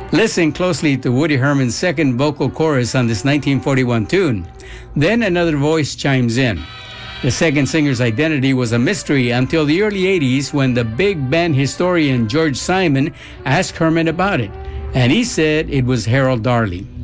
Listen closely to Woody Herman's second vocal chorus on this 1941 tune. Then another voice chimes in. The second singer's identity was a mystery until the early 80s when the big band historian George Simon asked Herman about it, and he said it was Harold Darley.